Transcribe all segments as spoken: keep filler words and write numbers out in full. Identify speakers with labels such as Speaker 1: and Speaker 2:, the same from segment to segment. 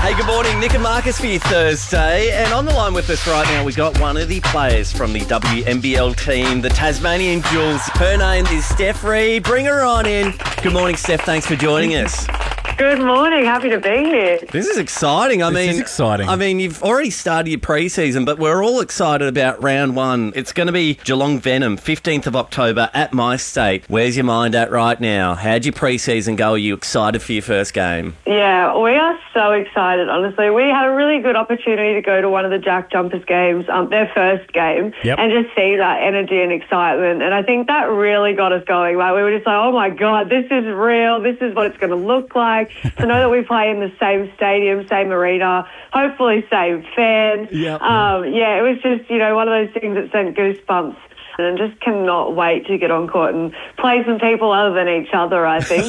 Speaker 1: Hey, good morning. Nick and Marcus for your Thursday. And on the line with us right now, we've got one of the players from the W N B L team, the Tasmanian Jewels. Her name is Steph Reid. Bring her on in. Good morning, Steph. Thanks for joining us.
Speaker 2: Good morning. Happy to be here.
Speaker 1: This is exciting. I
Speaker 3: This
Speaker 1: mean,
Speaker 3: is exciting.
Speaker 1: I mean, you've already started your pre-season, but we're all excited about round one. It's going to be Geelong Venom, fifteenth of October at MyState. Where's your mind at right now? How'd your pre-season go? Are you excited for your first game?
Speaker 2: Yeah, we are so excited, honestly. We had a really good opportunity to go to one of the Jack Jumpers games, um, their first game,
Speaker 3: Yep.
Speaker 2: and just see that energy and excitement. And I think that really got us going. Like, we were just like, oh, my God, this is real. This is what it's going to look like. To know that we play in the same stadium, same arena, hopefully same fans.
Speaker 3: Yep.
Speaker 2: Um, yeah, it was just, you know, one of those things that sent goosebumps. And I just cannot wait to get on court and play some people other than each other, I think.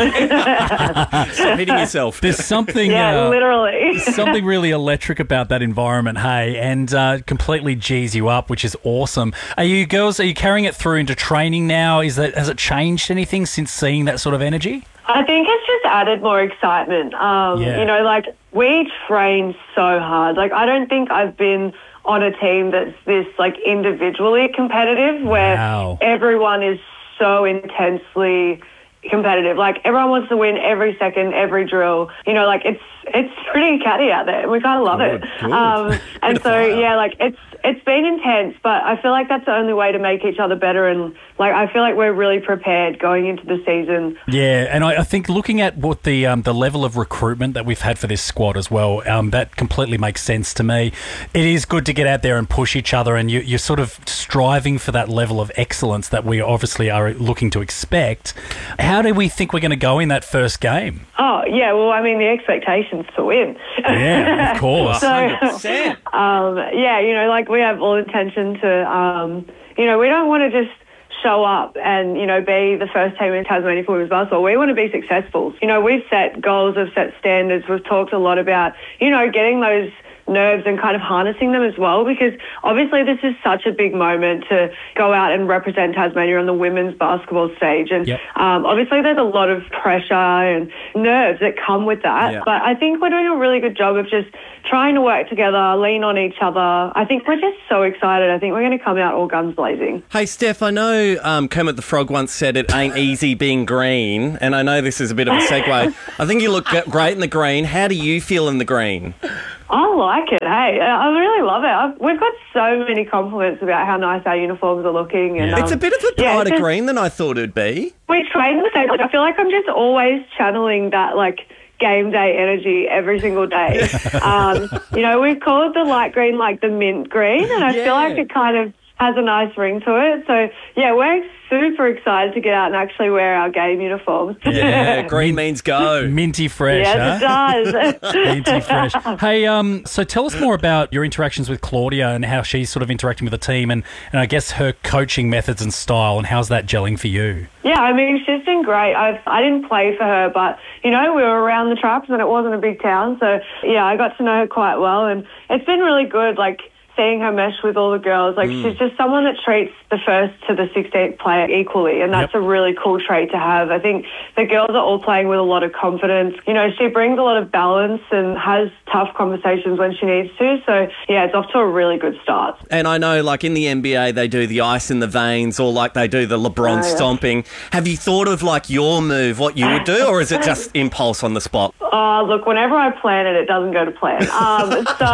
Speaker 1: Stop hitting yourself.
Speaker 3: There's something,
Speaker 2: Yeah,
Speaker 3: uh,
Speaker 2: literally.
Speaker 3: something really electric about that environment, hey, and uh, completely G's you up, which is awesome. Are you girls? Are you carrying it through into training now? Is that has it changed anything since seeing that sort of energy?
Speaker 2: I think it's just added more excitement. Um,
Speaker 3: Yeah.
Speaker 2: You know, like, we train so hard. Like, I don't think I've been on a team that's this, like, individually competitive where
Speaker 3: Wow.
Speaker 2: everyone is so intensely competitive. Like, everyone wants to win every second, every drill. You know, like, it's it's pretty catty out there. We kind of love
Speaker 1: Good,
Speaker 2: it.
Speaker 1: good.
Speaker 2: Um,
Speaker 1: Bit
Speaker 2: and
Speaker 1: of
Speaker 2: so,
Speaker 1: fire.
Speaker 2: yeah, like, it's it's been intense, but I feel like that's the only way to make each other better. And, like, I feel like we're really prepared going into the season.
Speaker 3: Yeah, and I, I think looking at what the um, the level of recruitment that we've had for this squad as well, um, that completely makes sense to me. It is good to get out there and push each other, and you, you're sort of striving for that level of excellence that we obviously are looking to expect. How do we think we're going to go in that first game?
Speaker 2: Oh, yeah, well, I mean, the expectation's to win.
Speaker 3: Yeah, of course.
Speaker 2: So,
Speaker 1: one hundred percent.
Speaker 2: um, yeah, you know, like, we have all intention to, um, you know, we don't want to just show up and, you know, be the first team in Tasmania for women's basketball. We want to be successful. You know, we've set goals, we've set standards, we've talked a lot about, you know, getting those nerves and kind of harnessing them as well, because obviously this is such a big moment to go out and represent Tasmania on the women's basketball stage. And
Speaker 3: Yep.
Speaker 2: um, obviously there's a lot of pressure and nerves that come with that.
Speaker 1: Yeah.
Speaker 2: But I think we're doing a really good job of just trying to work together, lean on each other. I think we're just so excited. I think we're going to come out all guns blazing.
Speaker 1: Hey, Steph, I know um, Kermit the Frog once said it ain't easy being green, and I know this is a bit of a segue. I think you look g- great in the green. How do you feel in the green?
Speaker 2: I like it, hey. I really love it. I've, we've got so many compliments about how nice our uniforms are looking. And,
Speaker 3: Yeah.
Speaker 2: um,
Speaker 1: It's a bit of a
Speaker 2: yeah,
Speaker 1: brighter
Speaker 2: it's just-
Speaker 1: green than I thought it'd be.
Speaker 2: we train the same. Like, I feel like I'm just always channeling that, like, game day energy every single day. um, you know, we call it the light green, like the mint green, and I
Speaker 1: Yeah.
Speaker 2: feel like it kind of has a nice ring to it. So, yeah, we're super excited to get out and actually wear our game uniforms.
Speaker 1: Yeah, green means go.
Speaker 3: Minty fresh,
Speaker 2: Yes,
Speaker 3: huh?
Speaker 2: it does.
Speaker 3: Minty fresh. Hey, um, so tell us more about your interactions with Claudia and how she's sort of interacting with the team, and, and I guess her coaching methods and style, and how's that gelling for you?
Speaker 2: Yeah, I mean, she's been great. I've, I didn't play for her, but, you know, we were around the traps and it wasn't a big town. So, yeah, I got to know her quite well, and it's been really good, like, seeing her mesh with all the girls. Like,
Speaker 1: Mm.
Speaker 2: she's just someone that treats the first to the sixteenth player equally, and that's
Speaker 3: Yep.
Speaker 2: a really cool trait to have. I think the girls are all playing with a lot of confidence. You know, she brings a lot of balance and has tough conversations when she needs to. So, yeah, it's off to a really good start.
Speaker 1: And I know, like, in the N B A, they do the ice in the veins, or like they do the LeBron
Speaker 2: Oh, yeah.
Speaker 1: stomping. Have you thought of, like, your move, what you would do, or is it just impulse on the spot?
Speaker 2: Oh, look, whenever I plan it, it doesn't go to plan. Um,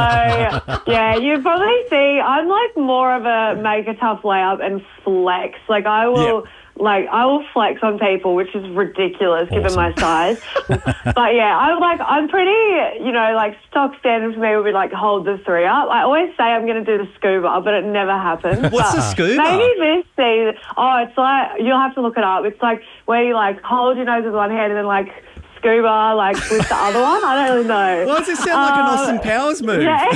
Speaker 2: so, yeah, you probably see I'm like more of a make a tough layup and flex. Like, I will...
Speaker 1: Yep.
Speaker 2: Like, I will flex on people, which is ridiculous given my size. But, yeah, I'm like, I'm pretty, you know, like, stock standard for me would be, like, hold the three up. I always say I'm going to do the scuba, but it never happens.
Speaker 1: What's
Speaker 2: But
Speaker 1: the scuba?
Speaker 2: Maybe this season. Oh, it's like, you'll have to look it up. It's like where you, like, hold your nose with one hand and then, like, scuba, like, with the other one. I don't really know.
Speaker 1: Why does it sound like an
Speaker 2: Um,
Speaker 1: Austin Powers move?
Speaker 2: Yeah.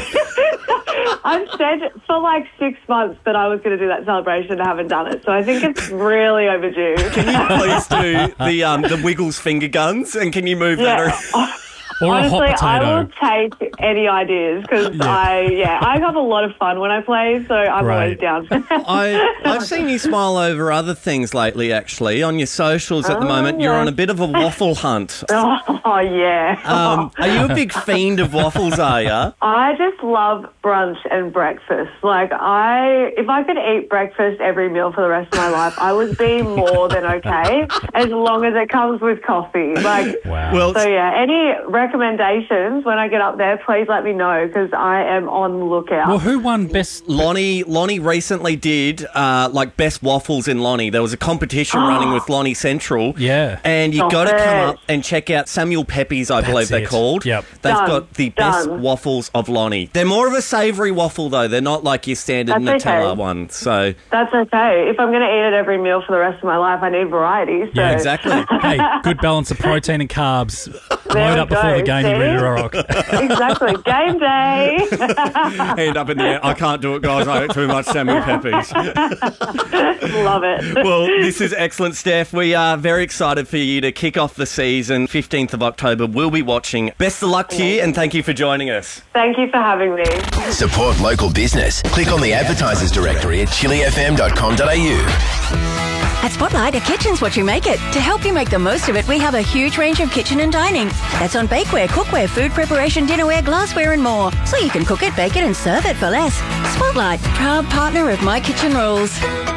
Speaker 2: I've said for like six months that I was going to do that celebration and haven't done it. So I think it's really overdue.
Speaker 1: Can you please do the um, the Wiggles finger guns, and can you move
Speaker 2: Yeah.
Speaker 1: that around?
Speaker 3: Or
Speaker 2: Honestly,
Speaker 3: a hot
Speaker 2: I
Speaker 3: potato.
Speaker 2: will take any ideas because
Speaker 3: Yeah.
Speaker 2: I, yeah, I have a lot of fun when I play, so I'm
Speaker 3: Right.
Speaker 2: always down.
Speaker 1: I, I've seen you smile over other things lately, actually. On your socials at the
Speaker 2: Oh,
Speaker 1: moment, you're
Speaker 2: yeah.
Speaker 1: on a bit of a waffle hunt.
Speaker 2: Oh, yeah.
Speaker 1: Um, are you a big fiend of waffles, are you?
Speaker 2: I just love brunch and breakfast. Like, I, if I could eat breakfast every meal for the rest of my life, I would be more than okay, as long as it comes with coffee. Like,
Speaker 3: Wow.
Speaker 1: Well,
Speaker 2: so yeah, any recommendations when I get up there, please let me know because I am on the lookout.
Speaker 3: well, who won best?
Speaker 1: Lonnie Lonnie recently did uh, like best waffles in Lonnie. There was a competition running with Lonnie Central.
Speaker 3: Yeah.
Speaker 1: And you
Speaker 2: Stop
Speaker 1: got to come
Speaker 2: it.
Speaker 1: up and check out Samuel Pepe's, I believe they're
Speaker 3: it.
Speaker 1: called.
Speaker 3: Yep.
Speaker 1: They've
Speaker 2: Done.
Speaker 1: got the best
Speaker 2: Done.
Speaker 1: waffles of Lonnie. They're more of a savoury waffle though. They're not like your standard
Speaker 2: That's
Speaker 1: Nutella
Speaker 2: okay.
Speaker 1: one. So
Speaker 2: That's okay. If I'm going to eat it every meal for the rest of my life, I need variety. So.
Speaker 3: Yeah,
Speaker 1: exactly.
Speaker 3: Hey, good balance of protein and carbs.
Speaker 2: There
Speaker 3: Load
Speaker 2: we
Speaker 3: up before
Speaker 2: go.
Speaker 3: the game, you're ready to rock.
Speaker 2: Exactly. Game day.
Speaker 1: end up in the air. I can't do it, guys. I ate too much Samuel Pepe's.
Speaker 2: Love it.
Speaker 1: Well, this is excellent, Steph. We are very excited for you to kick off the season. fifteenth of October, we'll be watching. Best of luck to you, and thank you for joining us.
Speaker 2: Thank you for having me.
Speaker 4: Support local business. Click on the advertisers directory at chili f m dot com dot a u.
Speaker 5: At Spotlight, a kitchen's what you make it. To help you make the most of it, we have a huge range of kitchen and dining. That's on bakeware, cookware, food preparation, dinnerware, glassware and more. So you can cook it, bake it and serve it for less. Spotlight, proud partner of My Kitchen Rules.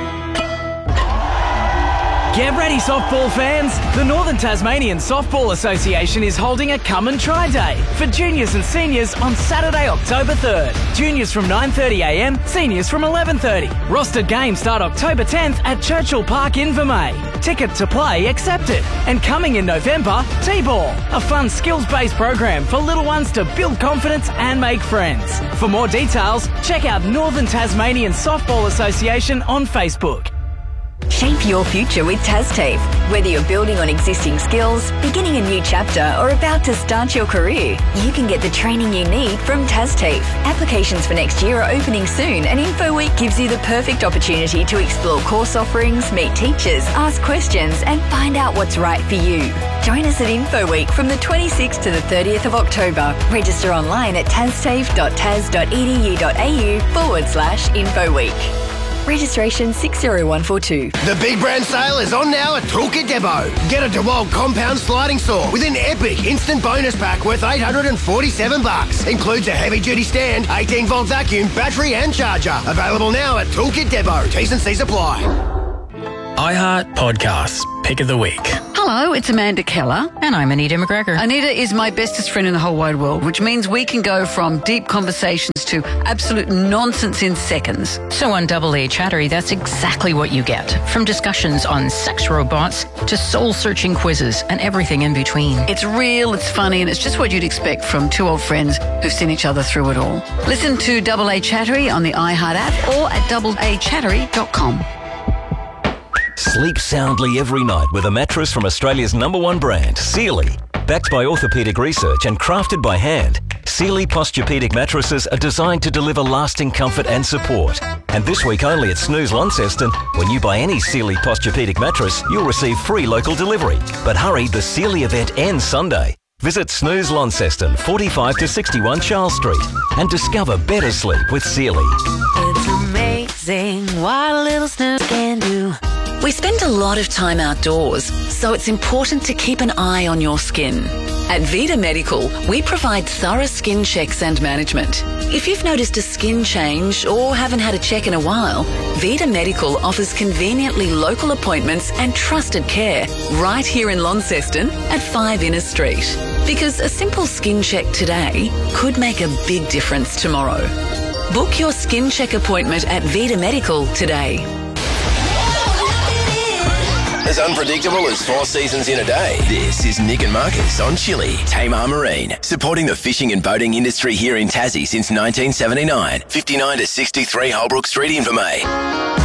Speaker 6: Get ready, softball fans! The Northern Tasmanian Softball Association is holding a Come and Try Day for juniors and seniors on Saturday, October third. Juniors from nine thirty a m, seniors from eleven thirty. Rostered games start October tenth at Churchill Park in Vermey. Ticket to play accepted. And coming in November, T-Ball, a fun skills-based program for little ones to build confidence and make friends. For more details, check out Northern Tasmanian Softball Association on Facebook.
Speaker 5: Shape your future with TasTAFE. Whether you're building on existing skills, beginning a new chapter, or about to start your career, you can get the training you need from TasTAFE. Applications for next year are opening soon, and InfoWeek gives you the perfect opportunity to explore course offerings, meet teachers, ask questions, and find out what's right for you. Join us at InfoWeek from the twenty-sixth to the thirtieth of October. Register online at tastafe dot tas dot e d u dot a u forward slash InfoWeek. Registration six zero one four two.
Speaker 4: The big brand sale is on now at Toolkit Depot. Get a DeWalt compound sliding saw with an epic instant bonus pack worth eight hundred forty-seven bucks. Includes a heavy duty stand, eighteen volt vacuum, battery and charger. Available now at Toolkit Depot. T's and C's apply.
Speaker 7: iHeart Podcasts, Pick of the Week.
Speaker 8: Hello, it's Amanda Keller.
Speaker 7: And I'm Anita McGregor.
Speaker 8: Anita is my bestest friend in the whole wide world, which means we can go from deep conversations to absolute nonsense in seconds.
Speaker 7: So on Double A Chattery, that's exactly what you get. From discussions on sex robots to soul-searching quizzes and everything in between.
Speaker 8: It's real, it's funny, and it's just what you'd expect from two old friends who've seen each other through it all. Listen to Double A Chattery on the iHeart app or at double a chattery dot com.
Speaker 9: Sleep soundly every night with a mattress from Australia's number one brand, Sealy. Backed by orthopaedic research and crafted by hand, Sealy Posturepedic mattresses are designed to deliver lasting comfort and support. And this week only at Snooze Launceston, when you buy any Sealy Posturepedic mattress, you'll receive free local delivery. But hurry, the Sealy event ends Sunday. Visit Snooze Launceston, forty-five to sixty-one Charles Street, and discover better sleep with Sealy.
Speaker 5: It's amazing what a little snooze can do. We spend a lot of time outdoors, so it's important to keep an eye on your skin. At Vita Medical, we provide thorough skin checks and management. If you've noticed a skin change or haven't had a check in a while, Vita Medical offers conveniently local appointments and trusted care right here in Launceston at five Innes Street. Because a simple skin check today could make a big difference tomorrow. Book your skin check appointment at Vita Medical today.
Speaker 4: As unpredictable as four seasons in a day, this is Nick and Marcus on Chili, Tamar Marine, supporting the fishing and boating industry here in Tassie since nineteen seventy-nine. fifty-nine to sixty-three Holbrook Street in Vermey.